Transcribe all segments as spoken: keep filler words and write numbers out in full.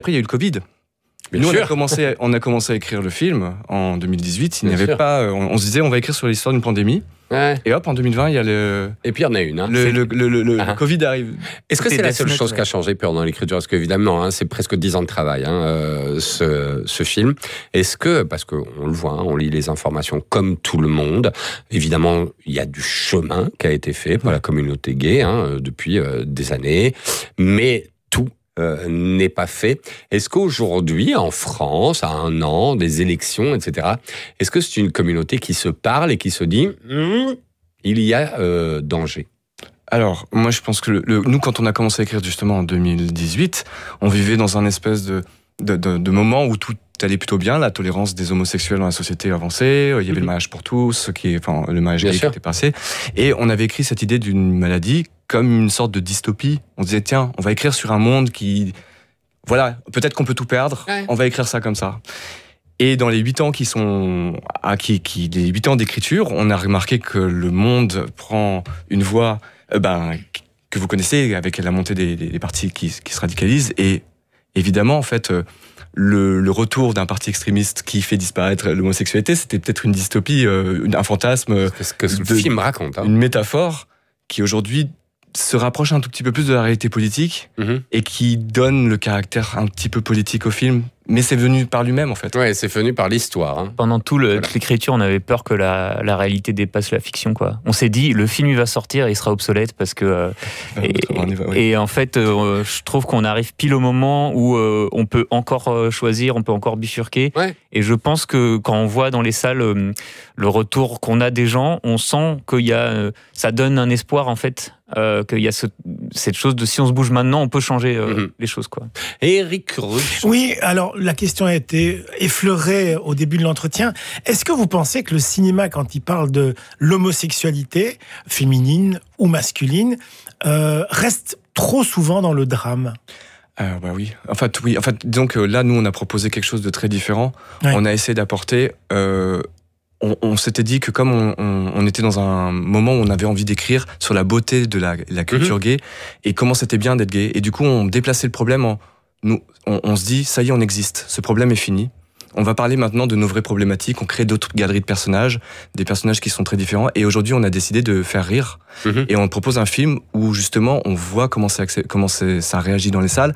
Après, il y a eu le Covid. Bien Nous, sûr. on a, commencé, on a commencé à écrire le film en deux mille dix-huit. Il n'y Bien avait sûr. pas. On, on se disait, on va écrire sur l'histoire d'une pandémie. Ouais. Et hop, en deux mille vingt, il y a le. Et puis il y en a une. Hein. Le, le, le, le, le Ah. Covid arrive. Est-ce que c'est la Death seule Note, chose ouais. qui a changé pendant l'écriture? Parce qu'évidemment, hein, c'est presque dix ans de travail, hein, euh, ce, ce film. Est-ce que, parce qu'on le voit, hein, on lit les informations comme tout le monde, évidemment, il y a du chemin qui a été fait par la communauté gay hein, depuis euh, des années, mais tout euh, n'est pas fait. Est-ce qu'aujourd'hui, en France, à un an, des élections, et cetera, est-ce que c'est une communauté qui se parle et qui se dit hm, il y a euh, danger? Alors, moi, je pense que le, le, nous, quand on a commencé à écrire justement en deux mille dix-huit, on vivait dans un espèce de, de, de, de moment où tout allait plutôt bien, la tolérance des homosexuels dans la société avançait, il y avait le mariage pour tous, qui est, enfin, le mariage Bien gay qui sûr. était passé, et on avait écrit cette idée d'une maladie comme une sorte de dystopie. On disait, tiens, on va écrire sur un monde qui, voilà, peut-être qu'on peut tout perdre, Ouais. on va écrire ça comme ça. Et dans les huit ans qui sont, ah, qui, qui, les huit ans d'écriture, on a remarqué que le monde prend une voie, euh, ben, que vous connaissez avec la montée des, des, des partis qui, qui se radicalisent. Et évidemment, en fait, euh, le, le retour d'un parti extrémiste qui fait disparaître l'homosexualité, c'était peut-être une dystopie, euh, un fantasme, C'est ce que le de- film raconte. Hein. une métaphore qui aujourd'hui se rapproche un tout petit peu plus de la réalité politique Mhm. et qui donne le caractère un petit peu politique au film. Mais c'est venu par lui-même, en fait. Ouais, c'est venu par l'histoire. Hein. Pendant tout le, Voilà. toute l'écriture, on avait peur que la, la réalité dépasse la fiction, quoi. On s'est dit, le film il va sortir et il sera obsolète parce que. euh, et, On y va, oui. et en fait, euh, je trouve qu'on arrive pile au moment où euh, on peut encore euh, choisir, on peut encore bifurquer. Ouais. Et je pense que quand on voit dans les salles euh, le retour qu'on a des gens, on sent qu'il y a, euh, ça donne un espoir en fait, euh, qu'il y a ce, cette chose de si on se bouge maintenant, on peut changer euh, Mhm. les choses, quoi. Et Eric Russe. Oui, alors la question a été effleurée au début de l'entretien. Est-ce que vous pensez que le cinéma, quand il parle de l'homosexualité, féminine ou masculine, euh, reste trop souvent dans le drame? Euh, bah oui. En fait, oui. En fait, disons que là, nous, on a proposé quelque chose de très différent. Ouais. On a essayé d'apporter. Euh, on on s'était dit que comme on, on, on était dans un moment où on avait envie d'écrire sur la beauté de la, la culture gay et comment c'était bien d'être gay, et du coup, on déplaçait le problème en nous. On, on se dit, ça y est, on existe. Ce problème est fini. On va parler maintenant de nos vraies problématiques. On crée d'autres galeries de personnages, des personnages qui sont très différents. Et aujourd'hui, on a décidé de faire rire. Mhm. Et on propose un film où justement, on voit comment, c'est accès- comment c'est- ça réagit dans les salles.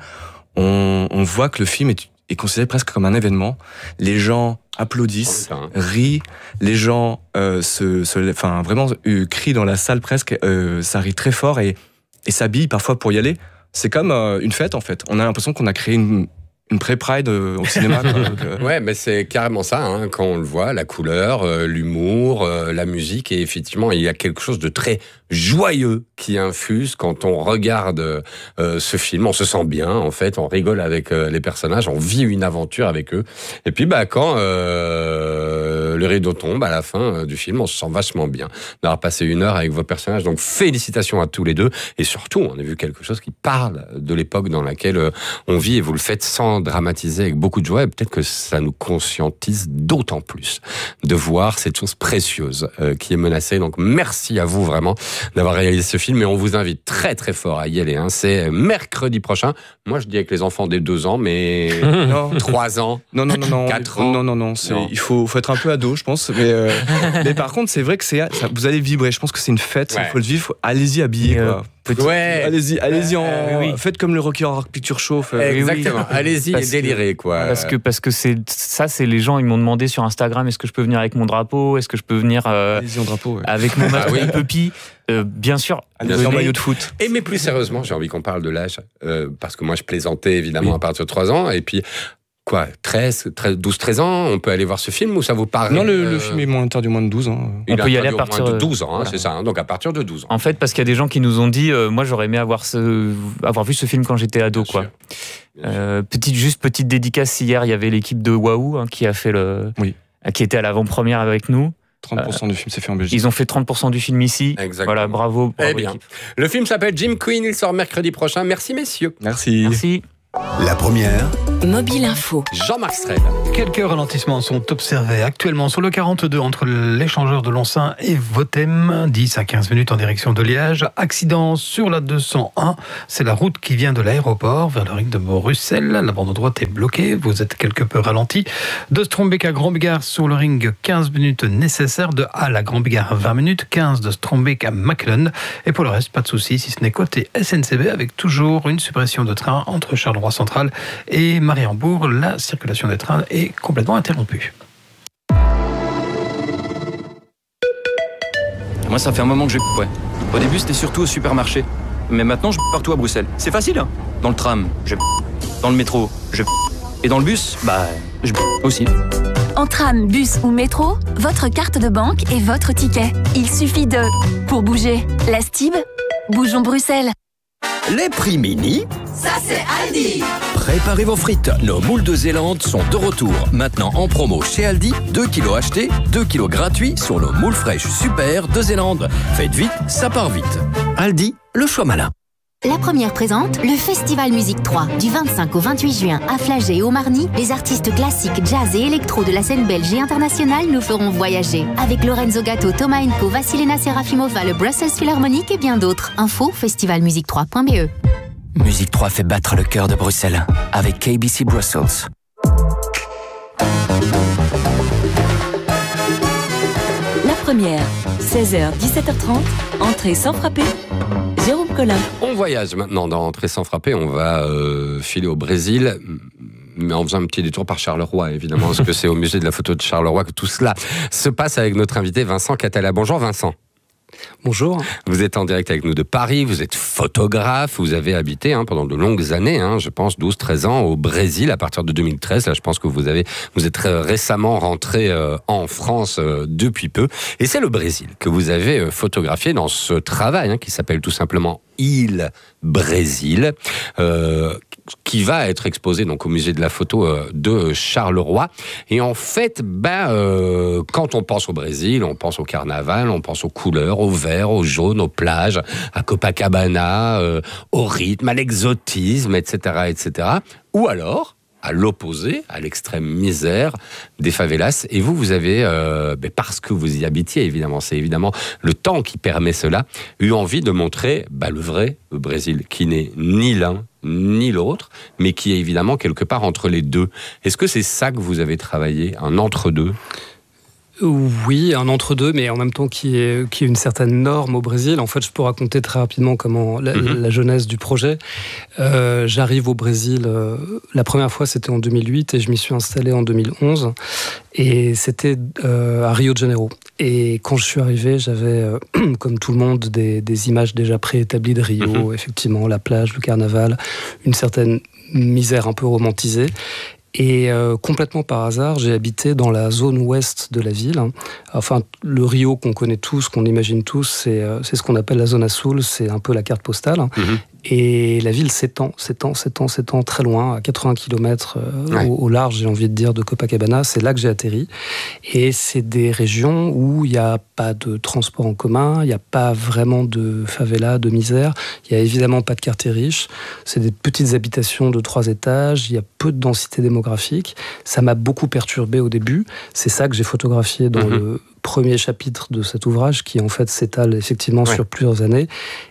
On, on voit que le film est, est considéré presque comme un événement. Les gens applaudissent, Oh, putain. rient. Les gens euh, se, se, enfin vraiment euh, crient dans la salle presque. Euh, ça rit très fort et, et s'habillent parfois pour y aller. C'est comme euh, une fête en fait. On a l'impression qu'on a créé une une pré-pride euh, au cinéma. Quoi. Donc, euh, Ouais, mais c'est carrément ça, hein, quand on le voit, la couleur, euh, l'humour, euh, la musique, et effectivement, il y a quelque chose de très joyeux qui infuse quand on regarde euh, ce film. On se sent bien, en fait, on rigole avec euh, les personnages, on vit une aventure avec eux. Et puis, bah, quand euh, le rideau tombe à la fin euh, du film, on se sent vachement bien d'avoir passé une heure avec vos personnages. Donc, félicitations à tous les deux. Et surtout, on a vu quelque chose qui parle de l'époque dans laquelle euh, on vit, et vous le faites sans dramatiser, avec beaucoup de joie, et peut-être que ça nous conscientise d'autant plus de voir cette chose précieuse euh, qui est menacée. Donc merci à vous vraiment d'avoir réalisé ce film, et on vous invite très très fort à y aller. Hein. C'est mercredi prochain. Moi je dis avec les enfants dès deux ans, mais non, trois ans. non, non, non, non, Quatre on- ans. non, non, non, c'est- Non. il faut, faut être un peu ado, je pense. Mais, euh, mais par contre, c'est vrai que c'est, ça- vous allez vibrer. Je pense que c'est une fête. Il Ouais. faut le vivre. Allez-y habillés, Et, euh, quoi. Petit- Ouais. Allez-y, allez-y en, Euh, oui. faites comme le Rocky Horror Picture Show. fait- oui. Exactement. Allez-y et Parce que- délirez, quoi. Parce que parce que c'est ça, c'est les gens ils m'ont demandé sur Instagram, est-ce que je peux venir avec mon drapeau, est-ce que je peux venir euh, Allez-y en drapeau. Ouais. avec mon masque Ah oui. de puppy. Euh, bien sûr. Allez-y en venez. maillot de foot. Et mais plus sérieusement, j'ai envie qu'on parle de l'âge, euh, parce que moi je plaisantais évidemment Oui. à partir de trois ans, et puis quoi, treize, treize, douze, treize ans, on peut aller voir ce film, ou ça vous paraît Non, le, euh, le film est moins interdit au moins de douze ans. il On est peut y interdit aller à au partir moins de de- douze ans, hein, voilà. c'est ça, hein, donc à partir de douze ans. En fait, parce qu'il y a des gens qui nous ont dit, euh, moi j'aurais aimé avoir ce, avoir vu ce film quand j'étais ado, Bien quoi. sûr. Bien Euh, petite juste petite dédicace hier, il y avait l'équipe de Waouh hein, qui a fait le, Oui. qui était à l'avant-première avec nous. trente pour cent du film s'est fait en Belgique. Ils ont fait trente pour cent du film ici. Exactement. Voilà, bravo. bravo Eh bien. l'équipe. Le film s'appelle Jim Queen, il sort mercredi prochain. Merci messieurs. Merci. Merci. La première, Mobile Info. Jean-Marc Strel. Quelques ralentissements sont observés actuellement sur le quarante-deux entre l'échangeur de Lonsin et Votem, dix à quinze minutes en direction de Liège. Accident sur la deux cent un, c'est la route qui vient de l'aéroport vers le ring de Bruxelles. La bande droite est bloquée, vous êtes quelque peu ralenti. De Strombeek à Grand-Bigard sur le ring, quinze minutes nécessaires. De Halle à Grand-Bigard, vingt minutes, quinze de Strombeek à Machelen. Et pour le reste, pas de soucis, si ce n'est côté S N C B, avec toujours une suppression de train entre Charleroi Central et Mariembourg. La circulation des trains est complètement interrompue. Moi, ça fait un moment que je ouais. Au début, c'était surtout au supermarché. Mais maintenant, je partout à Bruxelles. C'est facile, hein. Dans le tram, je dans le métro, je et dans le bus, bah, je aussi. En tram, bus ou métro, votre carte de banque est votre ticket. Il suffit de... Pour bouger, la Stib, bougeons Bruxelles. Les prix mini, ça c'est Aldi. Préparez vos frites, nos moules de Zélande sont de retour. Maintenant en promo chez Aldi, deux kilos achetés, deux kilos gratuits sur nos moules fraîches super de Zélande. Faites vite, ça part vite. Aldi, le choix malin. La première présente le Festival Musique trois. Du vingt-cinq au vingt-huit juin à Flagey et au Marny, les artistes classiques, jazz et électro de la scène belge et internationale nous feront voyager. Avec Lorenzo Gatto, Thomas Enko, Vassilina Serafimova, le Brussels Philharmonic et bien d'autres. Info festival musique trois point b e. Musique trois fait battre le cœur de Bruxelles avec K B C Brussels. La première, seize heures dix-sept heures trente, entrée sans frapper. Jérôme Collin. On voyage maintenant dans Entrée sans frapper. On va euh, filer au Brésil, mais en faisant un petit détour par Charleroi, évidemment, parce que c'est au musée de la photo de Charleroi que tout cela se passe avec notre invité Vincent Catala. Bonjour Vincent. Bonjour. Vous êtes en direct avec nous de Paris, vous êtes photographe, vous avez habité hein, pendant de longues années, hein, je pense douze treize ans au Brésil à partir de deux mille treize. Là, je pense que vous, avez, vous êtes récemment rentré euh, en France euh, depuis peu. Et c'est le Brésil que vous avez euh, photographié dans ce travail hein, qui s'appelle tout simplement Il Brésil, euh, qui va être exposé donc au musée de la photo euh, de Charleroi. Et en fait, ben, euh, quand on pense au Brésil, on pense au carnaval, on pense aux couleurs, au vert, au jaune, aux plages, à Copacabana, euh, au rythme, à l'exotisme, et cetera, et cetera. Ou alors à l'opposé, à l'extrême misère des favelas. Et vous, vous avez, euh, ben parce que vous y habitiez, évidemment, c'est évidemment le temps qui permet cela, eu envie de montrer ben, le vrai Brésil, qui n'est ni l'un ni l'autre, mais qui est évidemment quelque part entre les deux. Est-ce que c'est ça que vous avez travaillé, un entre-deux ? Oui, un entre-deux, mais en même temps qui est, qui est une certaine norme au Brésil. En fait, je peux raconter très rapidement comment la, mm-hmm. la genèse du projet. Euh, j'arrive au Brésil, euh, la première fois c'était en deux mille huit et je m'y suis installé en deux mille onze. Et c'était euh, à Rio de Janeiro. Et quand je suis arrivé, j'avais, euh, comme tout le monde, des, des images déjà préétablies de Rio. Mm-hmm. Effectivement, la plage, le carnaval, une certaine misère un peu romantisée. Et euh, complètement par hasard, j'ai habité dans la zone ouest de la ville. Enfin, le Rio qu'on connaît tous, qu'on imagine tous, c'est, euh, c'est ce qu'on appelle la zone azul, c'est un peu la carte postale. Mmh. Et la ville s'étend, s'étend, s'étend, s'étend très loin, à quatre-vingts kilomètres euh, ouais. au, au large, j'ai envie de dire, de Copacabana. C'est là que j'ai atterri. Et c'est des régions où il n'y a pas de transport en commun, il n'y a pas vraiment de favela, de misère. Il n'y a évidemment pas de quartier riche. C'est des petites habitations de trois étages. Il y a peu de densité démographique. Ça m'a beaucoup perturbé au début. C'est ça que j'ai photographié dans mmh. le premier chapitre de cet ouvrage, qui en fait s'étale effectivement ouais. sur plusieurs années.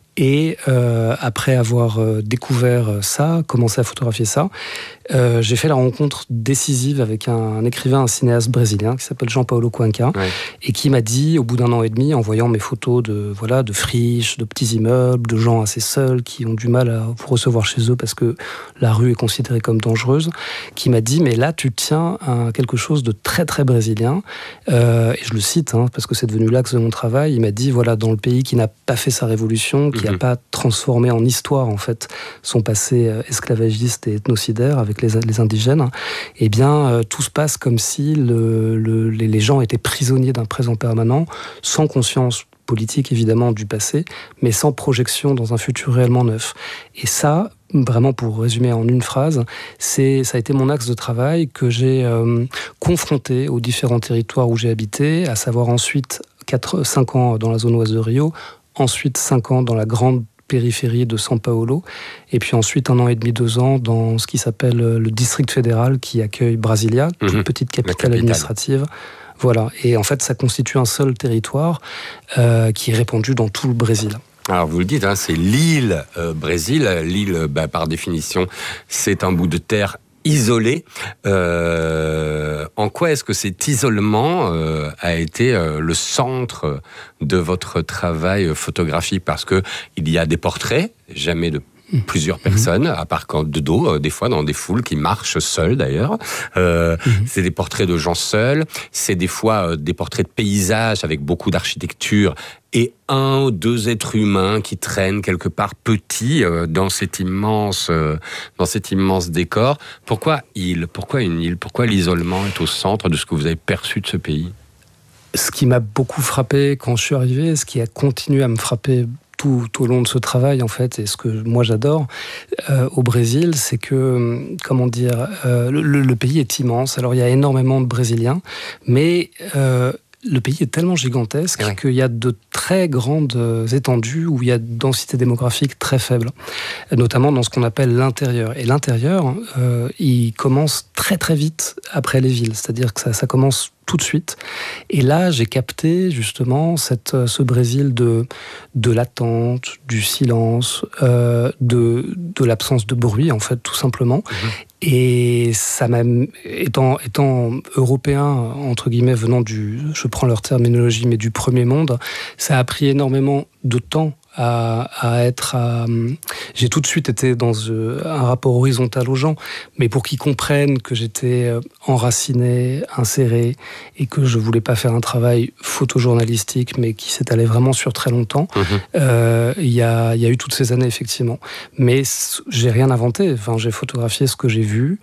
Et euh, après avoir euh, découvert ça, commencé à photographier ça, euh, j'ai fait la rencontre décisive avec un, un écrivain, un cinéaste brésilien qui s'appelle Jean Paulo Cuenca, ouais. et qui m'a dit, au bout d'un an et demi, en voyant mes photos de voilà de friches, de petits immeubles, de gens assez seuls qui ont du mal à vous recevoir chez eux parce que la rue est considérée comme dangereuse, qui m'a dit, mais là tu tiens à quelque chose de très très brésilien, euh, et je le cite hein, parce que c'est devenu l'axe de mon travail. Il m'a dit, voilà, dans le pays qui n'a pas fait sa révolution, qui n'a pas transformé en histoire en fait son passé esclavagiste et ethnocidaire avec les, les indigènes, eh bien euh, tout se passe comme si le, le, les, les gens étaient prisonniers d'un présent permanent, sans conscience politique évidemment du passé, mais sans projection dans un futur réellement neuf. Et ça, vraiment pour résumer en une phrase, c'est, ça a été mon axe de travail que j'ai euh, confronté aux différents territoires où j'ai habité, à savoir ensuite quatre, cinq ans dans la zone ouest de Rio, ensuite cinq ans dans la grande périphérie de São Paulo. Et puis ensuite, un an et demi, deux ans, dans ce qui s'appelle le district fédéral qui accueille Brasilia, mmh. toute petite capitale, capitale administrative. Voilà. Et en fait, ça constitue un seul territoire euh, qui est répandu dans tout le Brésil. Alors vous le dites, hein, c'est l'île euh, Brésil. L'île, bah, par définition, c'est un bout de terre isolé. Euh, en quoi est-ce que cet isolement euh, a été euh, le centre de votre travail photographique? Parce que il y a des portraits, jamais de plusieurs personnes, à part quand de dos, euh, des fois dans des foules qui marchent seules d'ailleurs. Euh, mmh. C'est des portraits de gens seuls, c'est des fois euh, des portraits de paysages avec beaucoup d'architecture et un ou deux êtres humains qui traînent quelque part petits euh, dans cet immense, euh, dans cet immense décor. Pourquoi île? Pourquoi une île? Pourquoi l'isolement est au centre de ce que vous avez perçu de ce pays? Ce qui m'a beaucoup frappé quand je suis arrivé, ce qui a continué à me frapper Tout, tout au long de ce travail, en fait, et ce que moi j'adore euh, au Brésil, c'est que, comment dire, euh, le, le pays est immense. Alors il y a énormément de Brésiliens, mais euh, le pays est tellement gigantesque ouais. qu'il y a de très grandes étendues où il y a une densité démographique très faible, notamment dans ce qu'on appelle l'intérieur. Et l'intérieur, euh, il commence très très vite après les villes, c'est-à-dire que ça, ça commence tout de suite. Et là, j'ai capté justement cette, ce Brésil de, de l'attente, du silence, euh, de, de l'absence de bruit, en fait, tout simplement. Mmh. Et ça m'a, étant, étant européen, entre guillemets, venant du, je prends leur terminologie, mais du premier monde, ça a pris énormément de temps à, à être... À, j'ai tout de suite été dans un rapport horizontal aux gens, mais pour qu'ils comprennent que j'étais enraciné, inséré, et que je voulais pas faire un travail photojournalistique, mais qui s'étalait vraiment sur très longtemps, mmh. euh, il y a, il y a eu toutes ces années, effectivement. Mais j'ai rien inventé. Enfin, j'ai photographié ce que j'ai vu,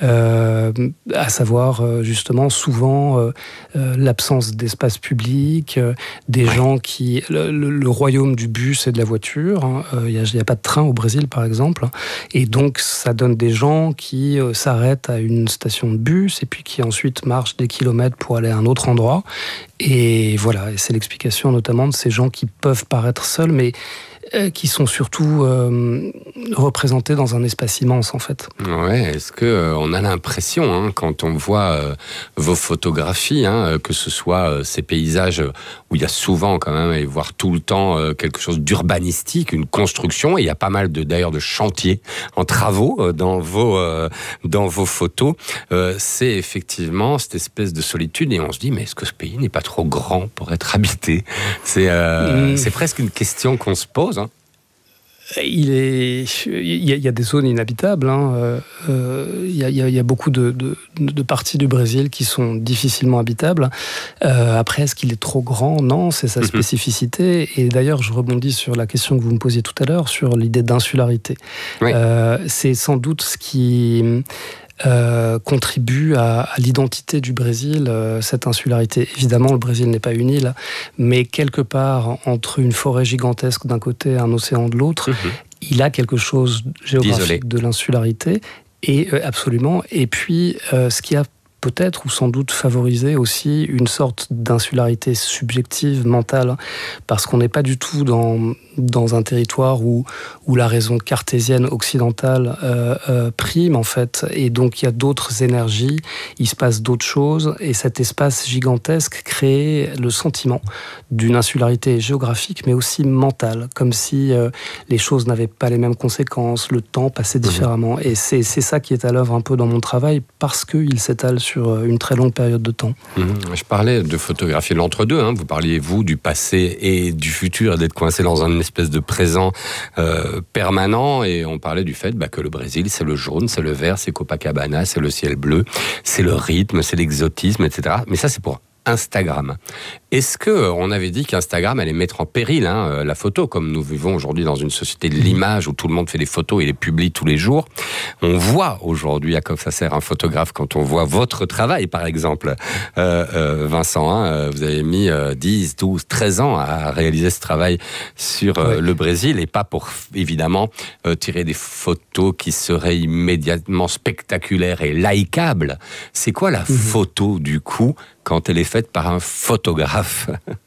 euh, à savoir, justement, souvent, euh, euh, l'absence d'espace public, euh, des ouais. gens qui... Le, le, le royaume du bus et de la voiture. Il n'y a, a pas de train au Brésil, par exemple. Et donc, ça donne des gens qui euh, s'arrêtent à une station de bus et puis qui ensuite marchent des kilomètres pour aller à un autre endroit. Et voilà, et c'est l'explication notamment de ces gens qui peuvent paraître seuls, mais euh, qui sont surtout euh, représentés dans un espace immense, en fait. Ouais, est-ce que euh, on a l'impression, hein, quand on voit euh, vos photographies, hein, que ce soit euh, ces paysages où il y a souvent quand même, et voire tout le temps, euh, quelque chose d'urbanistique, une construction, et il y a pas mal de, d'ailleurs de chantiers en travaux euh, dans vos euh, dans vos photos, euh, c'est effectivement cette espèce de solitude, et on se dit, mais est-ce que ce pays n'est pas trop grand pour être habité? C'est euh, mmh. c'est presque une question qu'on se pose. Hein. Il est, il y, a, il y a des zones inhabitables. Hein. Euh, il, y a, il y a beaucoup de, de, de parties du Brésil qui sont difficilement habitables. Euh, après, est-ce qu'il est trop grand? Non, c'est sa spécificité. Et d'ailleurs, je rebondis sur la question que vous me posiez tout à l'heure sur l'idée d'insularité. Oui. Euh, c'est sans doute ce qui Euh, contribue à, à l'identité du Brésil, euh, cette insularité. Évidemment, le Brésil n'est pas une île, mais quelque part, entre une forêt gigantesque d'un côté et un océan de l'autre, mmh. il a quelque chose géographique Isolé. de l'insularité, et euh, absolument. Et puis, euh, ce qui a peut-être ou sans doute favoriser aussi une sorte d'insularité subjective, mentale, parce qu'on n'est pas du tout dans, dans un territoire où, où la raison cartésienne occidentale euh, euh, prime, en fait, et donc il y a d'autres énergies, il se passe d'autres choses, et cet espace gigantesque crée le sentiment d'une insularité géographique, mais aussi mentale, comme si euh, les choses n'avaient pas les mêmes conséquences, le temps passait différemment, mmh. et c'est, c'est ça qui est à l'œuvre un peu dans mon travail, parce qu'il s'étale sur une très longue période de temps. Mmh. Je parlais de photographier l'entre-deux, hein. Vous parliez, vous, du passé et du futur, d'être coincé dans une espèce de présent euh, permanent, et on parlait du fait bah, que le Brésil, c'est le jaune, c'est le vert, c'est Copacabana, c'est le ciel bleu, c'est le rythme, c'est l'exotisme, et cetera. Mais ça, c'est pour Instagram. Est-ce qu'on avait dit qu'Instagram allait mettre en péril hein, la photo, comme nous vivons aujourd'hui dans une société de l'image où tout le monde fait des photos et les publie tous les jours? On voit aujourd'hui à quoi ça sert un photographe quand on voit votre travail, par exemple. Euh, euh, Vincent, hein, vous avez mis euh, dix, douze, treize ans à réaliser ce travail sur euh, ouais. le Brésil, et pas pour, évidemment, euh, tirer des photos qui seraient immédiatement spectaculaires et likables. C'est quoi la mmh. photo, du coup, quand elle est faite par un photographe?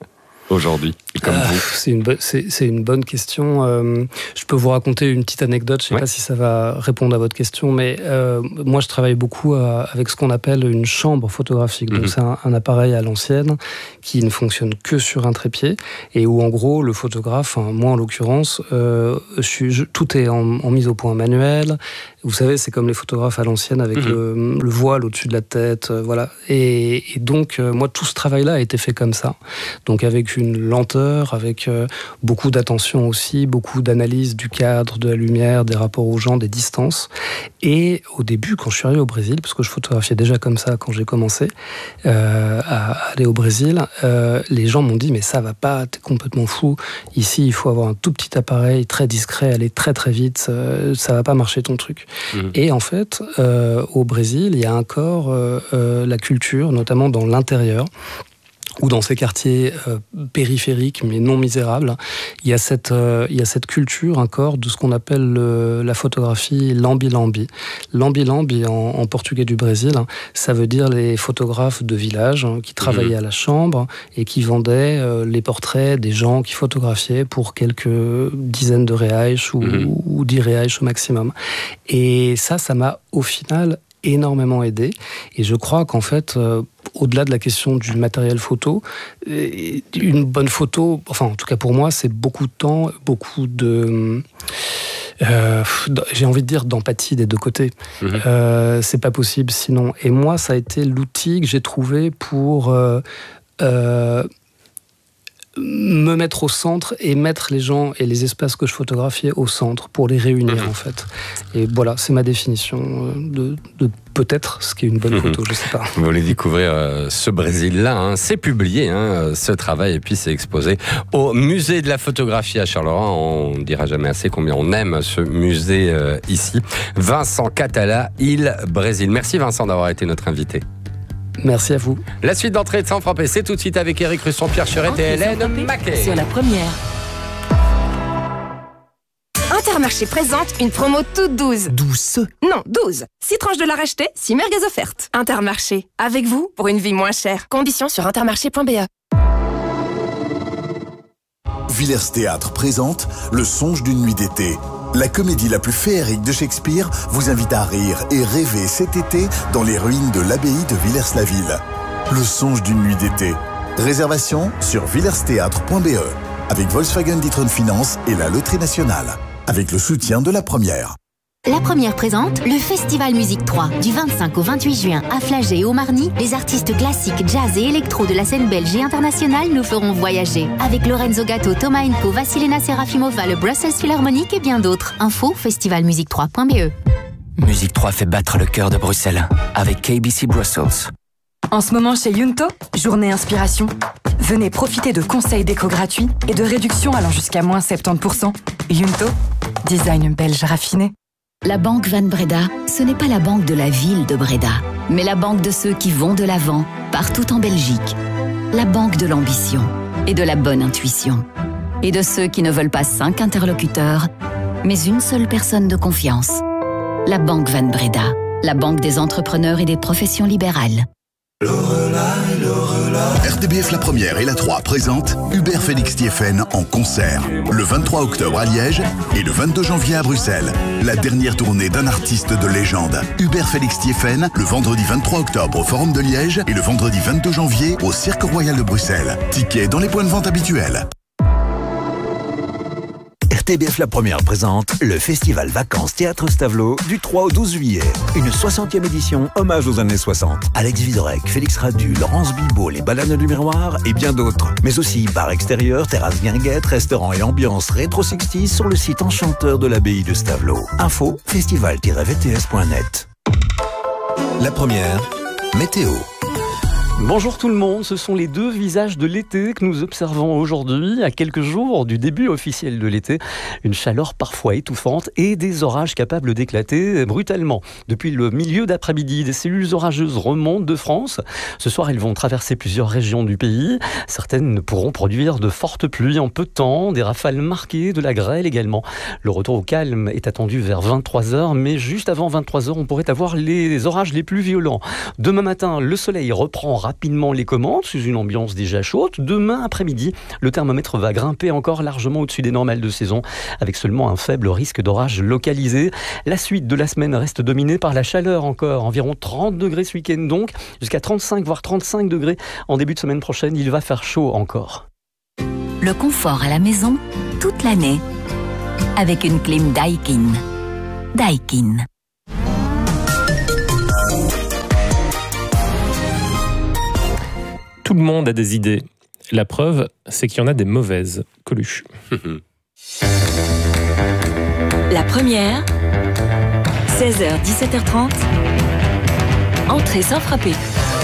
aujourd'hui, comme euh, vous? C'est une, bo- c'est, c'est une bonne question. Euh, je peux vous raconter une petite anecdote, je ne sais ouais. pas si ça va répondre à votre question, mais euh, moi je travaille beaucoup à, avec ce qu'on appelle une chambre photographique. Donc mm-hmm. c'est un, un appareil à l'ancienne qui ne fonctionne que sur un trépied et où en gros le photographe, hein, moi en l'occurrence, euh, je suis, je, tout est en, en mise au point manuel. Vous savez, c'est comme les photographes à l'ancienne avec mmh. le, le voile au-dessus de la tête, euh, voilà. Et, et donc, euh, moi, tout ce travail-là a été fait comme ça. Donc, avec une lenteur, avec euh, beaucoup d'attention aussi, beaucoup d'analyse du cadre, de la lumière, des rapports aux gens, des distances. Et au début, quand je suis arrivé au Brésil, parce que je photographiais déjà comme ça quand j'ai commencé euh, à aller au Brésil, euh, les gens m'ont dit, mais ça va pas, t'es complètement fou. Ici, il faut avoir un tout petit appareil, très discret, aller très très vite, ça, ça va pas marcher ton truc. Mmh. Et en fait, euh, au Brésil, il y a encore euh, euh, la culture, notamment dans l'intérieur, ou dans ces quartiers euh, périphériques mais non misérables, il y a cette, euh, il y a cette culture encore de ce qu'on appelle le, la photographie lambi-lambi. Lambi-lambi en, en portugais du Brésil, hein, ça veut dire les photographes de village hein, qui travaillaient mmh. à la chambre et qui vendaient euh, les portraits des gens qui photographiaient pour quelques dizaines de reais ou, mmh. ou dix reais au maximum. Et ça, ça m'a au final énormément aidé. Et je crois qu'en fait, euh, au-delà de la question du matériel photo, une bonne photo, enfin en tout cas pour moi, c'est beaucoup de temps, beaucoup de... Euh, j'ai envie de dire d'empathie des deux côtés. Mmh. Euh, c'est pas possible sinon. Et moi, ça a été l'outil que j'ai trouvé pour... Euh, euh, me mettre au centre et mettre les gens et les espaces que je photographiais au centre pour les réunir mmh. en fait. Et voilà, c'est ma définition de, de peut-être ce qui est une bonne photo, mmh. je sais pas. Vous voulez découvrir euh, ce Brésil-là, hein. C'est publié, hein, ce travail, et puis c'est exposé au musée de la photographie à Charleroi. On ne dira jamais assez combien on aime ce musée euh, ici. Vincent Catala, Île Brésil. Merci Vincent d'avoir été notre invité. Merci à vous. La suite d'entrée de Sans Frapper, c'est tout de suite avec Eric Russon, Pierre Cherette et Hélène Maquet. Sur la première. Intermarché présente une promo toute douze. Douce Non, douze. six tranches de la racheter, six merguez offertes. Intermarché, avec vous pour une vie moins chère. Conditions sur intermarché point b e. Villers Théâtre présente Le Songe d'une nuit d'été. La comédie la plus féerique de Shakespeare vous invite à rire et rêver cet été dans les ruines de l'abbaye de Villers-la-Ville. Le Songe d'une nuit d'été. Réservation sur villers théâtre point b e avec Volkswagen D'Ieteren Finance et la Loterie Nationale. Avec le soutien de La Première. La Première présente le Festival Musique trois. Du vingt-cinq au vingt-huit juin, à Flagey et au Marny, les artistes classiques, jazz et électro de la scène belge et internationale nous feront voyager. Avec Lorenzo Gatto, Thomas Enko, Vassilena Serafimova, le Brussels Philharmonic et bien d'autres. Info festival musique trois point b e. Musique trois fait battre le cœur de Bruxelles avec K B C Brussels. En ce moment chez Yunto, journée inspiration. Venez profiter de conseils déco gratuits et de réductions allant jusqu'à moins soixante-dix pour cent. Yunto, design belge raffiné. La Banque Van Breda, ce n'est pas la banque de la ville de Breda, mais la banque de ceux qui vont de l'avant, partout en Belgique. La banque de l'ambition et de la bonne intuition. Et de ceux qui ne veulent pas cinq interlocuteurs, mais une seule personne de confiance. La Banque Van Breda, la banque des entrepreneurs et des professions libérales. R T B F La Première et La trois présentent Hubert Félix Thieffen en concert. Le vingt-trois octobre à Liège et le vingt-deux janvier à Bruxelles. La dernière tournée d'un artiste de légende. Hubert Félix Thieffen, le vendredi vingt-trois octobre au Forum de Liège et le vendredi vingt-deux janvier au Cirque Royal de Bruxelles. Tickets dans les points de vente habituels. R T B F La Première présente le Festival Vacances Théâtre Stavelot du trois au douze juillet. Une soixantième édition hommage aux années soixante. Alex Vizorek, Félix Radu, Laurence Bilbao, les Balanes du Miroir et bien d'autres. Mais aussi bar extérieur, terrasse guinguette, restaurant et ambiance rétro soixante sur le site enchanteur de l'abbaye de Stavelot. Info festival tiret v t s point net. La Première, météo. Bonjour tout le monde, ce sont les deux visages de l'été que nous observons aujourd'hui, à quelques jours du début officiel de l'été. Une chaleur parfois étouffante et des orages capables d'éclater brutalement. Depuis le milieu d'après-midi, des cellules orageuses remontent de France. Ce soir, elles vont traverser plusieurs régions du pays. Certaines pourront produire de fortes pluies en peu de temps, des rafales marquées, de la grêle également. Le retour au calme est attendu vers vingt-trois heures, mais juste avant vingt-trois heures, on pourrait avoir les orages les plus violents. Demain matin, le soleil reprend rapidement les commandes sous une ambiance déjà chaude. Demain après-midi, le thermomètre va grimper encore largement au-dessus des normales de saison, avec seulement un faible risque d'orage localisé. La suite de la semaine reste dominée par la chaleur encore, environ trente degrés ce week-end donc, jusqu'à trente-cinq voire trente-cinq degrés en début de semaine prochaine. Il va faire chaud encore. Le confort à la maison, toute l'année, avec une clim Daikin. Daikin. Tout le monde a des idées. La preuve, c'est qu'il y en a des mauvaises. Coluche. La première, seize heures dix-sept heures trente, entrée sans frapper.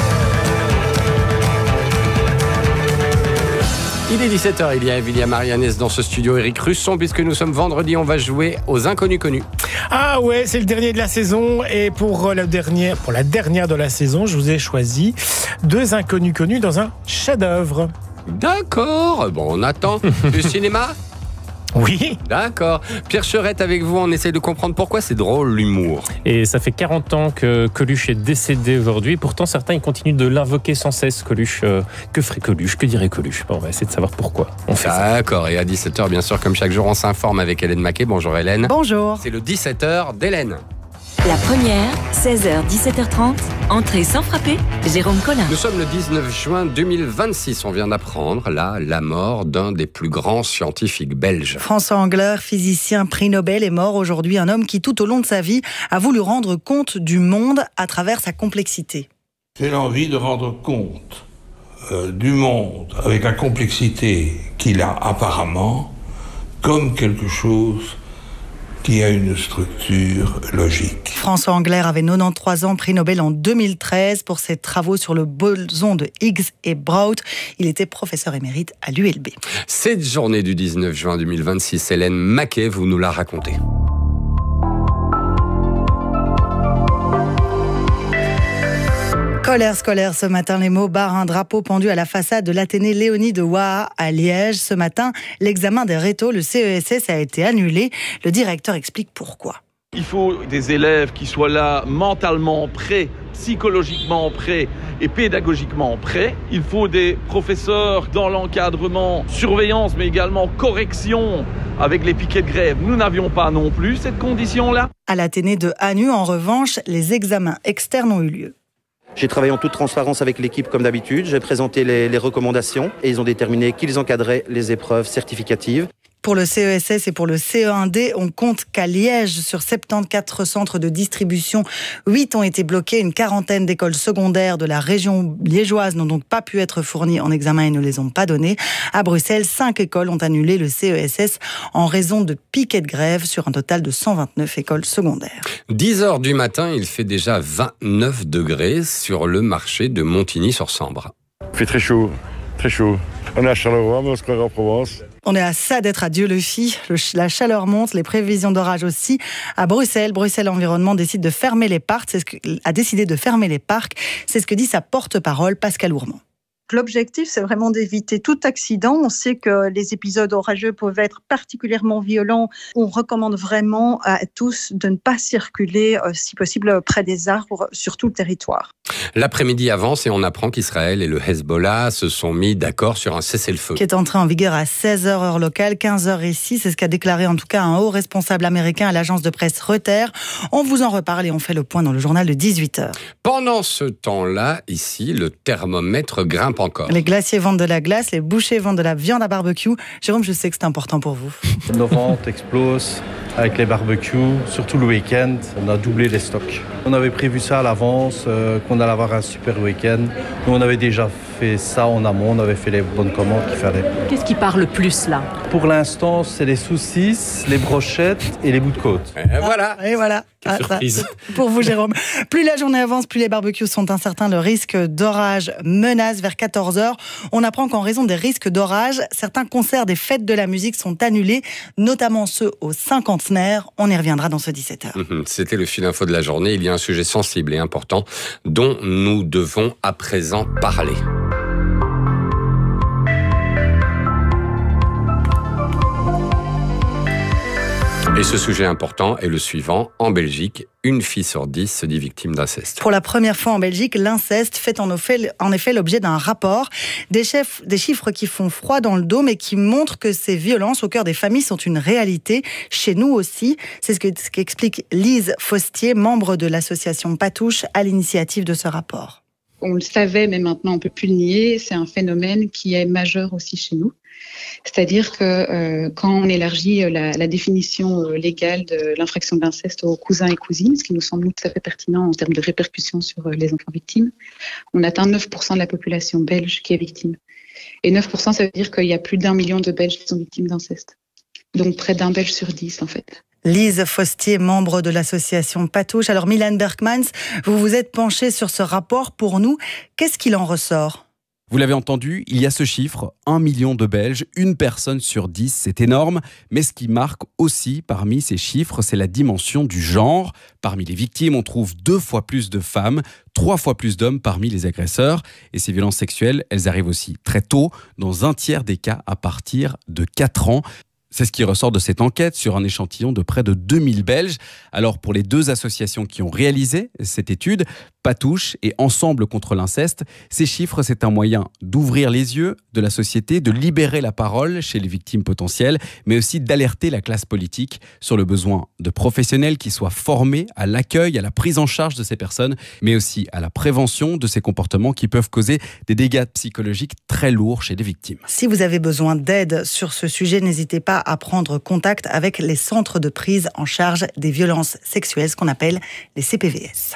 Il est dix-sept heures, il y a Emilia Marianès dans ce studio, Eric Russon, puisque nous sommes vendredi, on va jouer aux Inconnus Connus. Ah ouais, c'est le dernier de la saison, et pour la dernière, pour la dernière de la saison, je vous ai choisi deux Inconnus Connus dans un chef-d'œuvre. D'accord, bon, on attend. Du cinéma ? Oui. D'accord. Pierre Cherette avec vous, on essaie de comprendre pourquoi c'est drôle l'humour. Et ça fait quarante ans que Coluche est décédé aujourd'hui. Pourtant, certains ils continuent de l'invoquer sans cesse, Coluche. Euh, que ferait Coluche ? Que dirait Coluche ? Bon, on va essayer de savoir pourquoi on fait ça. D'accord. Et à dix-sept heures, bien sûr, comme chaque jour, on s'informe avec Hélène Maquet. Bonjour Hélène. Bonjour. C'est le dix-sept heures d'Hélène. La première, seize heures dix-sept heures trente, entrée sans frapper, Jérôme Collin. Nous sommes le dix-neuf juin deux mille vingt-six. On vient d'apprendre, là, la mort d'un des plus grands scientifiques belges. François Englert, physicien prix Nobel, est mort aujourd'hui. Un homme qui, tout au long de sa vie, a voulu rendre compte du monde à travers sa complexité. C'est l'envie de rendre compte euh, du monde avec la complexité qu'il a apparemment comme quelque chose qui a une structure logique. François Englert avait quatre-vingt-treize ans, prix Nobel en deux mille treize pour ses travaux sur le boson de Higgs et Brout. Il était professeur émérite à l'U L B. Cette journée du dix-neuf juin deux mille vingt-six, Hélène Maquet, vous nous la racontez. Colère scolaire ce matin, les mots barrent un drapeau pendu à la façade de l'Athénée Léonie de Waha à Liège. Ce matin, l'examen des rétos, le C E S S, a été annulé. Le directeur explique pourquoi. Il faut des élèves qui soient là mentalement prêts, psychologiquement prêts et pédagogiquement prêts. Il faut des professeurs dans l'encadrement, surveillance, mais également correction avec les piquets de grève. Nous n'avions pas non plus cette condition-là. À l'Athénée de Hanu, en revanche, les examens externes ont eu lieu. J'ai travaillé en toute transparence avec l'équipe comme d'habitude. J'ai présenté les, les recommandations et ils ont déterminé qu'ils encadraient les épreuves certificatives. Pour le C E S S et pour le C E un D, on compte qu'à Liège, sur soixante-quatorze centres de distribution, huit ont été bloqués. Une quarantaine d'écoles secondaires de la région liégeoise n'ont donc pas pu être fournies en examen et ne les ont pas donnés. À Bruxelles, cinq écoles ont annulé le C E S S en raison de piquets de grève sur un total de cent vingt-neuf écoles secondaires. dix heures du matin, il fait déjà vingt-neuf degrés sur le marché de Montigny-sur-Sambre. Il fait très chaud, très chaud. On est à Charleroi, mais on se croirait en Provence. On est à ça d'être à Dieu-le-Fit. Le, la chaleur monte, les prévisions d'orage aussi. À Bruxelles, Bruxelles Environnement décide de fermer les parcs. C'est ce que, a décidé de fermer les parcs. C'est ce que dit sa porte-parole, Pascal Ourmand. L'objectif, c'est vraiment d'éviter tout accident. On sait que les épisodes orageux peuvent être particulièrement violents. On recommande vraiment à tous de ne pas circuler, si possible, près des arbres sur tout le territoire. L'après-midi avance et on apprend qu'Israël et le Hezbollah se sont mis d'accord sur un cessez-le-feu. Qui est entré en vigueur à seize heures heure locale, quinze heures ici. C'est ce qu'a déclaré en tout cas un haut responsable américain à l'agence de presse Reuters. On vous en reparle et on fait le point dans le journal de dix-huit heures. Pendant ce temps-là, ici, le thermomètre grimpe encore. Les glaciers vendent de la glace, les bouchers vendent de la viande à barbecue. Jérôme, je sais que c'est important pour vous. Nos ventes explosent avec les barbecues, surtout le week-end. On a doublé les stocks. On avait prévu ça à l'avance, euh, qu'on allait avoir un super week-end. Nous, on avait déjà fait ça en amont, on avait fait les bonnes commandes qu'il fallait. Qu'est-ce qui part le plus là ? Pour l'instant, c'est les saucisses, les brochettes et les bouts de côte. Et voilà. Et voilà. Quelle ah, surprise. Ça, pour vous, Jérôme. Plus la journée avance, plus les barbecues sont incertains. Le risque d'orage menace vers quatorze heures. On apprend qu'en raison des risques d'orage, certains concerts des fêtes de la musique sont annulés, notamment ceux au cinquantenaire. On y reviendra dans ce dix-sept heures. Mmh, c'était le fil info de la journée. Il y a un sujet sensible et important dont nous devons à présent parler. Et ce sujet important est le suivant. En Belgique, une fille sur dix se dit victime d'inceste. Pour la première fois en Belgique, l'inceste fait en effet, en effet l'objet d'un rapport. Des, chefs, des chiffres qui font froid dans le dos, mais qui montrent que ces violences au cœur des familles sont une réalité. Chez nous aussi. C'est ce, que, ce qu'explique Lise Faustier, membre de l'association Patouche, à l'initiative de ce rapport. On le savait, mais maintenant on ne peut plus le nier. C'est un phénomène qui est majeur aussi chez nous. C'est-à-dire que euh, quand on élargit la, la définition euh, légale de l'infraction d'inceste aux cousins et cousines, ce qui nous semble tout à fait pertinent en termes de répercussions sur euh, les enfants victimes, on atteint neuf pour cent de la population belge qui est victime. Et neuf pour cent, ça veut dire qu'il y a plus d'un million de Belges qui sont victimes d'inceste. Donc près d'un Belge sur dix, en fait. Lise Faustier, membre de l'association Patouche. Alors Milan Berkmans, vous vous êtes penché sur ce rapport pour nous. Qu'est-ce qu'il en ressort ? Vous l'avez entendu, il y a ce chiffre, un million de Belges, une personne sur dix, c'est énorme. Mais ce qui marque aussi parmi ces chiffres, c'est la dimension du genre. Parmi les victimes, on trouve deux fois plus de femmes, trois fois plus d'hommes parmi les agresseurs. Et ces violences sexuelles, elles arrivent aussi très tôt, dans un tiers des cas à partir de quatre ans. C'est ce qui ressort de cette enquête sur un échantillon de près de deux mille Belges. Alors pour les deux associations qui ont réalisé cette étude, Patouche et Ensemble contre l'inceste, ces chiffres, c'est un moyen d'ouvrir les yeux de la société, de libérer la parole chez les victimes potentielles, mais aussi d'alerter la classe politique sur le besoin de professionnels qui soient formés à l'accueil, à la prise en charge de ces personnes, mais aussi à la prévention de ces comportements qui peuvent causer des dégâts psychologiques très lourds chez les victimes. Si vous avez besoin d'aide sur ce sujet, n'hésitez pas à prendre contact avec les centres de prise en charge des violences sexuelles, ce qu'on appelle les C P V S.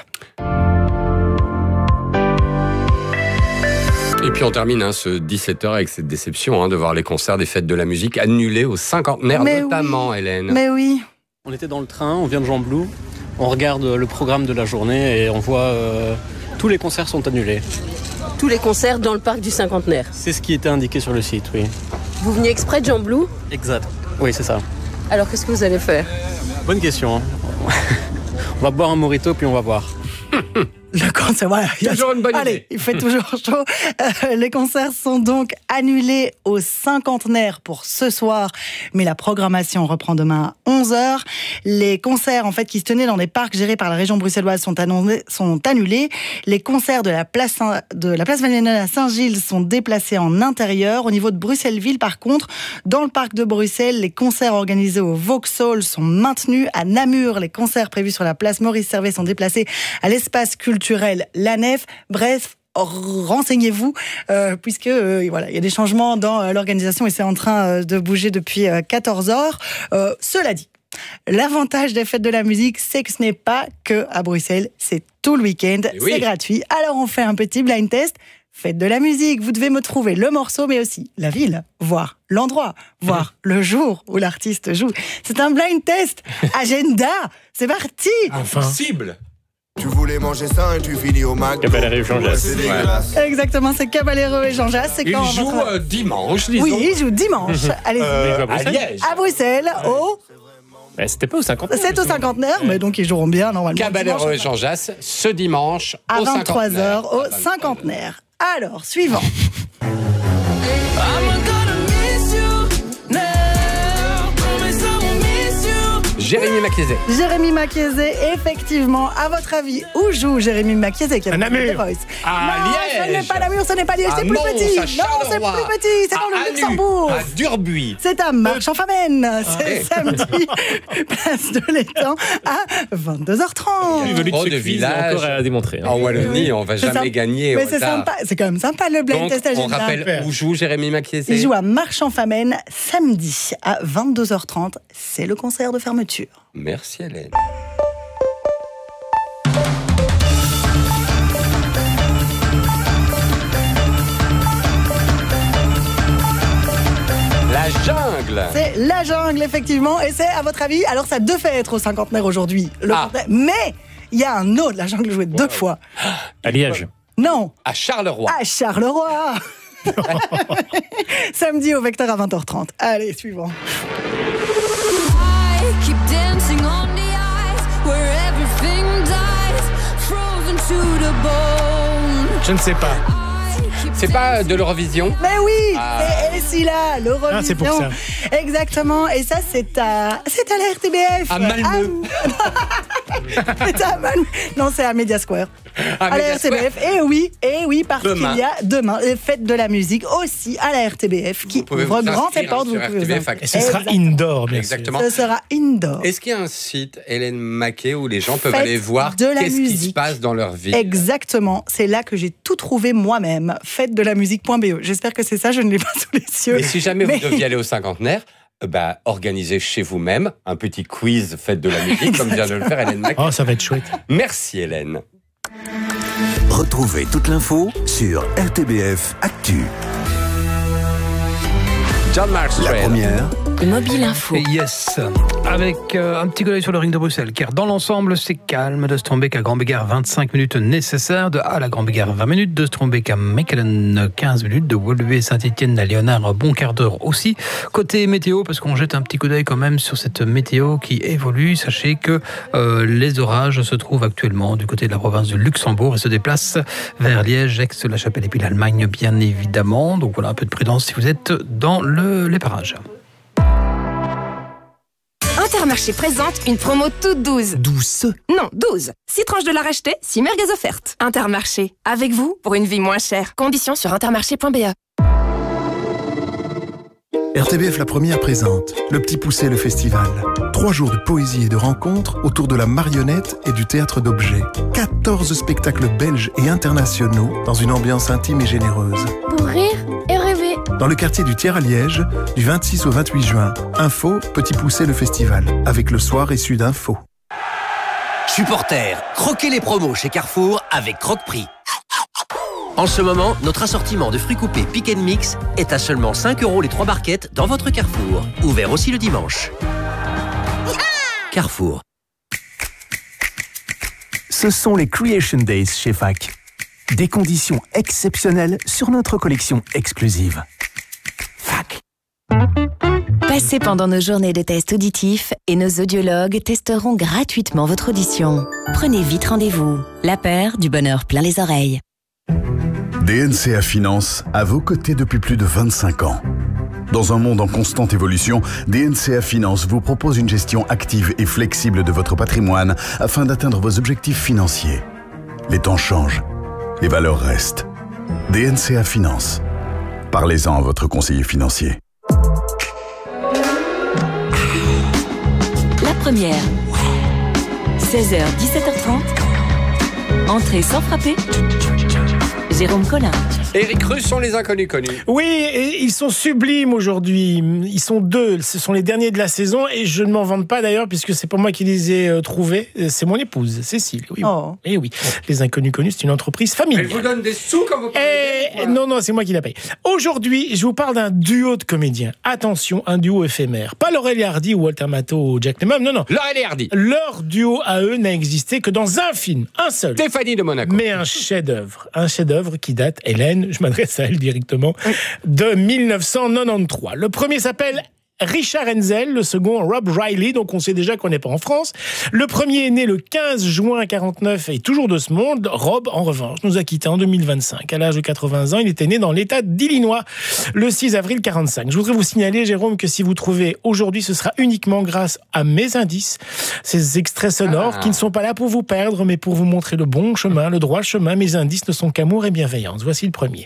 Et puis on termine hein, ce dix-sept heures avec cette déception hein, de voir les concerts des fêtes de la musique annulés au cinquantenaire, Mais notamment, oui. Hélène. Mais oui. On était dans le train, on vient de Jean-Blou, on regarde le programme de la journée et on voit euh, tous les concerts sont annulés. Tous les concerts dans le parc du cinquantenaire. C'est ce qui était indiqué sur le site, oui. Vous veniez exprès de Jean-Blou ? Exact, oui c'est ça. Alors qu'est-ce que vous allez faire ? Bonne question. Hein. On va boire un mojito puis on va voir. Le concert, voilà. Toujours une bonne Allez, idée. il fait toujours chaud. Euh, les concerts sont donc annulés au cinquantenaire pour ce soir, mais la programmation reprend demain à onze heures. Les concerts en fait qui se tenaient dans des parcs gérés par la région bruxelloise sont, annoncés, sont annulés. Les concerts de la place de la place Valénone à Saint-Gilles sont déplacés en intérieur. Au niveau de Bruxelles-Ville, par contre, dans le parc de Bruxelles, les concerts organisés au Vauxhall sont maintenus. À Namur, les concerts prévus sur la place Maurice Servet sont déplacés à l'espace culturel La Nef. Bref, renseignez-vous, euh, puisque euh, voilà, il y a des changements dans euh, l'organisation et c'est en train euh, de bouger depuis euh, quatorze heures. Euh, cela dit, l'avantage des fêtes de la musique, c'est que ce n'est pas que à Bruxelles, c'est tout le week-end, oui. C'est gratuit. Alors on fait un petit blind test. Fête de la musique, vous devez me trouver le morceau, mais aussi la ville, voire l'endroit, voire le jour où l'artiste joue. C'est un blind test. Agenda, c'est parti. Impossible. Tu voulais manger ça et tu finis au McDo. Caballero et Jean Jass. Ouais, Exactement, c'est Caballero et Jean Jass. C'est Il quand joue votre... euh, dimanche, disons. Oui, il joue dimanche. Allez-y. Euh, à Liège. À Bruxelles, au... Bah, c'était pas au cinquantenaire. C'est au cinquantenaire, mais donc ils joueront bien normalement. Caballero et Jean Jass, ce dimanche à au vingt-trois heures cinquantenaire. au cinquantenaire. Alors, suivant. Jérémy Machiezé. Jérémy Machiezé, effectivement. À votre avis, où joue Jérémy Machiezé qui a À Namur. The Voice? À Non, ce Liège. n'est pas Namur, ce n'est pas Liège, À c'est plus Mons, petit. à Non, c'est Charleroi. plus petit, c'est dans À le Anu, Luxembourg. à Durbuy. C'est à Marche-en-Famenne. C'est ouais. samedi, place de l'Étang, à vingt-deux heures trente. Il veut Trop ce de quiz, villages. encore à démontrer. hein. En Wallonie, on va C'est jamais sympa. gagner. Mais au c'est hasard. sympa, c'est quand même sympa le blind Donc, test on agenda. rappelle où joue Jérémy Machiezé. Il joue à Marche-en-Famenne samedi à vingt-deux heures trente. C'est le concert de fermeture. Merci Hélène. La jungle. C'est la jungle, effectivement. Et c'est, à votre avis, alors ça devait être au cinquantenaire aujourd'hui. Le Ah. cinquantenaire, mais il y a un autre, la jungle jouée deux fois. À Liège. Non, À Charleroi. à Charleroi. Samedi au Vecteur à vingt heures trente. Allez, suivant. Je ne sais pas. C'est pas de l'Eurovision? Mais oui, ah. c'est ici là, l'Eurovision. Ah, c'est pour ça. Exactement, et ça c'est à, c'est à la R T B F. À Malmö. À... c'est à Malmö. Non, c'est à Media Square. À, à la R T B F. Et oui, et oui, parce demain. qu'il y a demain les fêtes de la musique aussi à la R T B F qui ouvre grand ses portes. Vous pouvez vous et ce sera indoor, bien Exactement. Ce sera indoor. Est-ce qu'il y a un site, Hélène Maquet, où les gens peuvent Fête aller voir qu'est-ce qui se passe dans leur vie? Exactement. C'est là que j'ai tout trouvé moi-même. fête de la musique point b e. J'espère que c'est ça, je ne l'ai pas sous les yeux. Et si jamais Mais... vous deviez aller au cinquantenaire, bah, organisez chez vous-même un petit quiz fête de la musique, comme vient de le faire Hélène Maquet. Oh, ça va être chouette. Merci Hélène. Retrouvez toute l'info sur R T B F Actu. John Marshall. La première. Mobile Info. Yes, avec euh, un petit coup d'œil sur le ring de Bruxelles, car dans l'ensemble, c'est calme. De Strombeek à Grand-Bégard, vingt-cinq minutes nécessaires. De Halle à Grand-Bégard, vingt minutes. De Strombeek à Mechelen, quinze minutes. De Woluwe Saint-Étienne à Léonard, un bon quart d'heure aussi. Côté météo, parce qu'on jette un petit coup d'œil quand même sur cette météo qui évolue, sachez que euh, les orages se trouvent actuellement du côté de la province de Luxembourg et se déplacent vers Liège, Aix-la-Chapelle et puis l'Allemagne, bien évidemment. Donc voilà, un peu de prudence si vous êtes dans le, les parages. Intermarché présente une promo toute douze. Douce? Non, douze. six tranches de la racheter, six merguez offertes. Intermarché, avec vous pour une vie moins chère. Conditions sur intermarché point b e. R T B F La Première présente Le Petit Poucet, le festival. Trois jours de poésie et de rencontres autour de la marionnette et du théâtre d'objets. quatorze spectacles belges et internationaux dans une ambiance intime et généreuse. Pour rire et rêver. Dans le quartier du Thiers à Liège, du vingt-six au vingt-huit juin. Info, Petit Poucet, le festival. Avec le soir et Sud Info. Supporters, croquez les promos chez Carrefour avec Croque-Prix. En ce moment, notre assortiment de fruits coupés Pick and Mix est à seulement cinq euros les trois barquettes dans votre Carrefour. Ouvert aussi le dimanche. Carrefour. Ce sont les Creation Days chez F A C. Des conditions exceptionnelles sur notre collection exclusive. F A C. Passez pendant nos journées de tests auditifs et nos audiologues testeront gratuitement votre audition. Prenez vite rendez-vous. La paire du bonheur plein les oreilles. D N C A Finance, à vos côtés depuis plus de vingt-cinq ans. Dans un monde en constante évolution, D N C A Finance vous propose une gestion active et flexible de votre patrimoine afin d'atteindre vos objectifs financiers. Les temps changent, les valeurs restent. D N C A Finance. Parlez-en à votre conseiller financier. La première. seize heures dix-sept heures trente. Entrée sans frapper. Jérôme Collin. Éric Russe sont les inconnus connus. Oui, et ils sont sublimes aujourd'hui. Ils sont deux. Ce sont les derniers de la saison et je ne m'en vante pas d'ailleurs puisque c'est pas moi qui les ai euh, trouvés. C'est mon épouse, Cécile. Oui, oh. Et oui. Les inconnus connus, c'est une entreprise familiale. Elle vous donne des sous quand vous parlez. Et... Non, non, c'est moi qui la paye. Aujourd'hui, je vous parle d'un duo de comédiens. Attention, un duo éphémère. Pas Laurel et Hardy ou Walter Matthau ou Jack Lemmon. Non, non. Laurel et Hardy. Leur duo à eux n'a existé que dans un film, un seul. Stéphanie de Monaco. Mais un chef-d'œuvre, un chef-d'œuvre qui date, Hélène, je m'adresse à elle directement, de mille neuf cent quatre-vingt-treize. Le premier s'appelle Richard Hensel, le second Rob Riley, donc on sait déjà qu'on n'est pas en France. Le premier est né le quinze juin quarante-neuf et toujours de ce monde. Rob, en revanche, nous a quittés en deux mille vingt-cinq. À l'âge de quatre-vingts ans, il était né dans l'État d'Illinois le six avril quarante-cinq. Je voudrais vous signaler, Jérôme, que si vous trouvez aujourd'hui, ce sera uniquement grâce à mes indices, ces extraits sonores ah. qui ne sont pas là pour vous perdre, mais pour vous montrer le bon chemin, le droit chemin. Mes indices ne sont qu'amour et bienveillance. Voici le premier.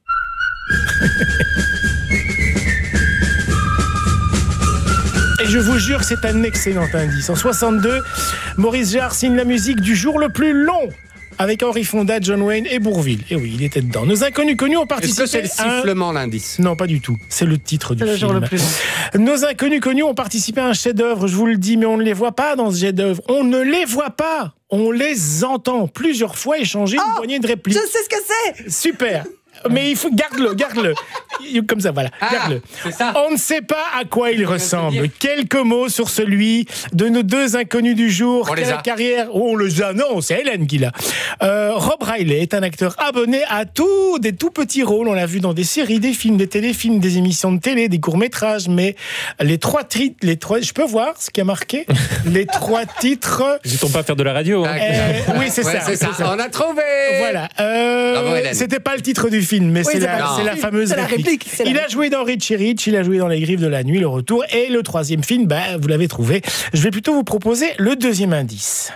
Et je vous jure, c'est un excellent indice. En soixante-deux, Maurice Jarre signe la musique du jour le plus long avec Henri Fonda, John Wayne et Bourvil. Et oui, il était dedans. Nos inconnus connus ont participé. Est-ce que c'est le sifflement, un... l'indice? Non, pas du tout. C'est le titre du c'est film. Le jour le plus long. Nos inconnus connus ont participé à un chef-d'œuvre, je vous le dis, mais on ne les voit pas dans ce chef-d'œuvre. On ne les voit pas. On les entend plusieurs fois échanger oh, une poignée de répliques. Je sais ce que c'est. Super. Mais il faut garde-le, garde-le. Comme ça, voilà. Ah, regarde-le. c'est ça. On ne sait pas à quoi il ressemble. Quelques mots sur celui de nos deux inconnus du jour. On les Quelle a. carrière. Oh, on les a. Non, c'est Hélène qui l'a. Euh, Rob Riley est un acteur abonné à tous des tout petits rôles. On l'a vu dans des séries, des films, des téléfilms, des émissions de télé, des courts-métrages. Mais les trois titres, les trois, je peux voir ce qui a marqué? Les trois titres. Je tombe pas à faire de la radio. Hein. Euh, oui, c'est Ouais, ça, c'est ça. c'est ça. On a trouvé. Voilà. Euh, Bravo, Hélène. c'était pas le titre du film, mais Oui, c'est c'est la, pas c'est le la film. fameuse C'est la réplique. réplique, c'est la Il a réplique. joué dans Richie Rich, il a joué dans Les Griffes de la Nuit, Le Retour, et le troisième film, bah, vous l'avez trouvé. Je vais plutôt vous proposer le deuxième indice.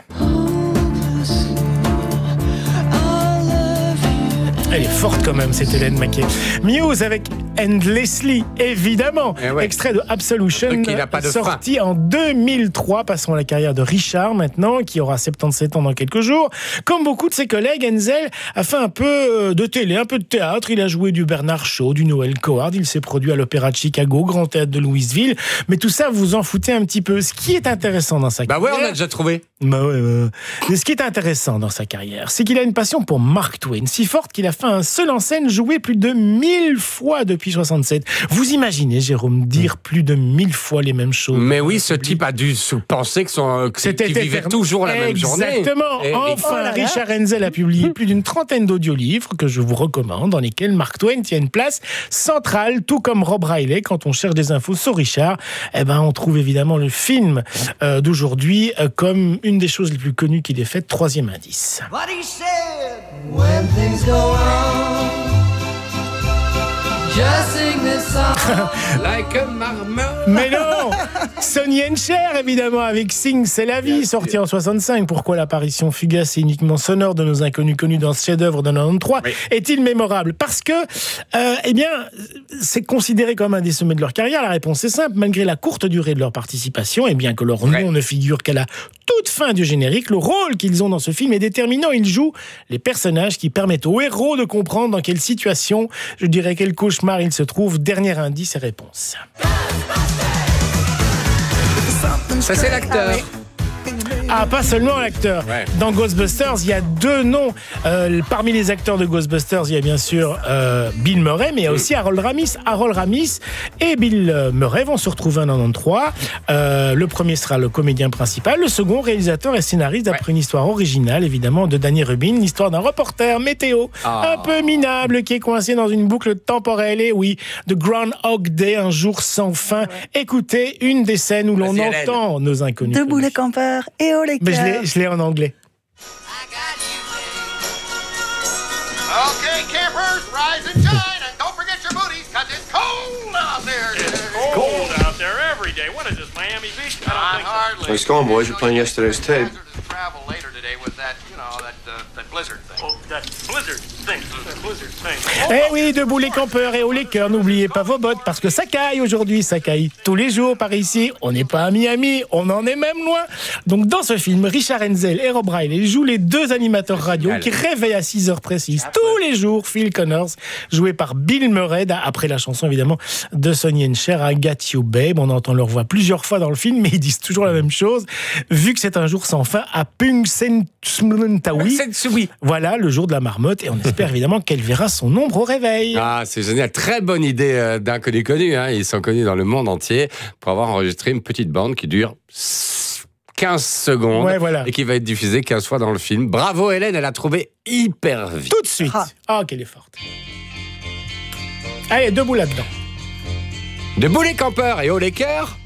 Elle est forte quand même, cette Hélène Maquet. Muse avec Endlessly, évidemment. Eh ouais. Extrait de Absolution, Truc qui n'a pas de sorti en deux mille trois. Passons à la carrière de Richard maintenant, qui aura soixante-dix-sept ans dans quelques jours. Comme beaucoup de ses collègues, Enzel a fait un peu de télé, un peu de théâtre. Il a joué du Bernard Shaw, du Noël Coward. Il s'est produit à l'Opéra de Chicago, Grand Théâtre de Louisville. Mais tout ça, vous en foutez un petit peu. Ce qui est intéressant dans sa Bah carrière... ouais, on a déjà trouvé. Bah ouais, ouais. Mais ce qui est intéressant dans sa carrière, c'est qu'il a une passion pour Mark Twain, si forte qu'il a fait un seul en scène joué plus de mille fois depuis soixante-sept. Vous imaginez, Jérôme, dire plus de mille fois les mêmes choses? Mais oui, ce type a dû se penser que son, que, C'était qu'il vivait éternel. toujours la même journée. Exactement. Et- et- Enfin, Oh là là. Richard Enzel a publié plus d'une trentaine d'audiolivres que je vous recommande, dans lesquels Mark Twain tient une place centrale, tout comme Rob Riley. Quand on cherche des infos sur Richard, eh ben, on trouve évidemment le film euh, d'aujourd'hui euh, comme une des choses les plus connues qu'il ait faites. Troisième indice. What he said when things go wrong. Just sing this song. Like a marmot. Mais non, Sonny and Cher, évidemment, avec Sing, c'est la vie, sorti en soixante-cinq. Pourquoi l'apparition fugace et uniquement sonore de nos inconnus connus dans ce chef-d'œuvre de quatre-vingt-treize oui. est-il mémorable? Parce que, euh, eh bien, c'est considéré comme un des sommets de leur carrière. La réponse est simple. Malgré la courte durée de leur participation, et bien que leur nom ouais. ne figure qu'à la toute fin du générique, le rôle qu'ils ont dans ce film est déterminant. Ils jouent les personnages qui permettent aux héros de comprendre dans quelle situation, je dirais quel cauchemar il se trouve. Dernier indice et réponse. Ça, c'est l'acteur. Ah, pas seulement l'acteur. Ouais. Dans Ghostbusters, il y a deux noms. Euh, parmi les acteurs de Ghostbusters, il y a bien sûr euh, Bill Murray, mais il y a aussi Harold Ramis. Harold Ramis et Bill Murray vont se retrouver en quatre-vingt-treize. Euh, le premier sera le comédien principal. Le second, réalisateur et scénariste d'après ouais. une histoire originale, évidemment, de Danny Rubin. L'histoire d'un reporter météo oh. un peu minable qui est coincé dans une boucle temporelle. Et oui, The Groundhog Day, un jour sans fin. Ouais. Écoutez une des scènes où l'on Vas-y, entend Hélène. Nos inconnus. Debout les campeurs et haut les cœurs. Mais je l'ai, je l'ai en anglais. Okay, campers, rise and shine, and don't forget your booties, cause it's cold out there. It's cold out there every day. What is this, Miami Beach? I don't Not think so. hardly. Nice going, boys. You're playing yesterday's tape. Travel later today with that, you know, that uh, that blizzard thing. Oh, that blizzard thing. That blizzard thing. Eh oui, debout les campeurs et haut les cœurs, n'oubliez pas vos bottes parce que ça caille aujourd'hui, ça caille tous les jours par ici. On n'est pas à Miami, on en est même loin. Donc dans ce film, Richard Enzel et Rob Riley jouent les deux animateurs radio qui réveillent à six heures précises tous les jours Phil Connors, joué par Bill Murray, après la chanson évidemment de Sonny and Cher, I Got You Babe. On entend leur voix plusieurs fois dans le film, mais ils disent toujours la même chose. Vu que c'est un jour sans fin à Punxsutawney. Voilà, le jour de la marmotte, et on espère évidemment qu'elle verra son ombre au réveil. Ah, c'est génial. Très bonne idée euh, d'inconnus connus. Hein. Ils sont connus dans le monde entier pour avoir enregistré une petite bande qui dure quinze secondes ouais, voilà. et qui va être diffusée quinze fois dans le film. Bravo Hélène, elle a trouvé hyper vite. Tout de suite. Ah, oh, qu'elle est forte. Allez, debout là-dedans. Debout les campeurs et haut les cœurs.